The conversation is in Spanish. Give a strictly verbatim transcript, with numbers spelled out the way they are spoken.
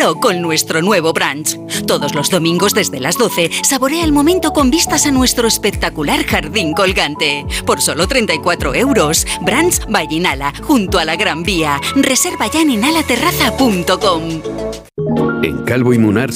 Vívelo con nuestro nuevo brunch. Todos los domingos desde las doce, saborea el momento con vistas a nuestro espectacular jardín colgante. Por solo treinta y cuatro euros. Brunch by Inhala, junto a la Gran Vía. Reserva ya en inhalaterraza punto com. En Calvo y Munar